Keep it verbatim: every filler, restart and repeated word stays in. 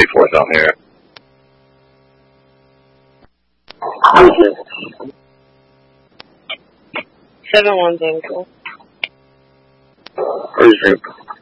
eight four down here. Seven one zero. Where's your